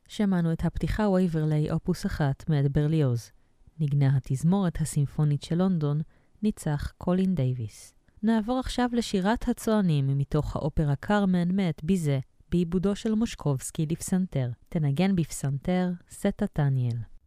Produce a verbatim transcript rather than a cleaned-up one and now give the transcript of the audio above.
שמענו את הפתיחה וייברלי אופוס אחת מאת ברליוז. נגנה התזמורת הסימפונית של לונדון, ניצח קולין דייביס. נעבור עכשיו לשירת הצוענים מתוך האופרה קרמן מאת ביזה, בעיבודו של מושקובסקי לפסנתר. תנגן בפסנתר סטה טניאל.